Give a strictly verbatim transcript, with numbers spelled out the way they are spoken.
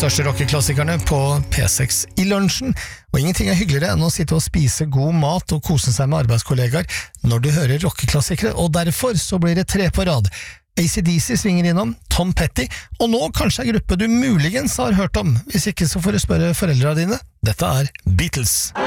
største rockeklassikerne på P seks i lunsjen, og ingenting er hyggeligere enn å sitte og spise god mat og kose seg med arbeidskollegaer når du hører rockeklassikere, og derfor så blir det tre på rad. A C D C svinger innom, Tom Petty, og nå kanskje en gruppe du muligens har hørt om. Hvis ikke så får du spørre foreldrene dine. Dette er Beatles.